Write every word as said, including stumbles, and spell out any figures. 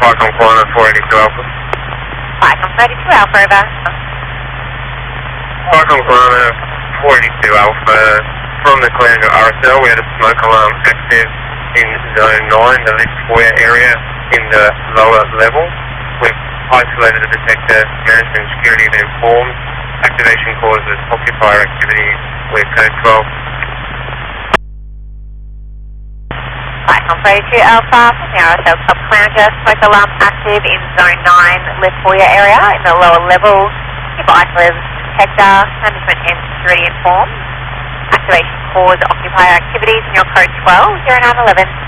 Falcon Corner four eighty-two Alpha. Falcon thirty-two Alpha, over. Falcon Corner four eighty-two Alpha. From the Cleander R S L, we had a smoke alarm active in zone nine, the lift foyer area in the lower level. We've isolated the detector. Management and security have been informed. Activation causes occupier activity. We're code twelve. Falcon thirty-two Alpha, from the R S L Club Cleander, smoke alarm active in zone nine, lift foyer area in the lower level. You've isolated the detector. Management and security informed. Activation cause occupier activities in your code twelve, zero nine eleven.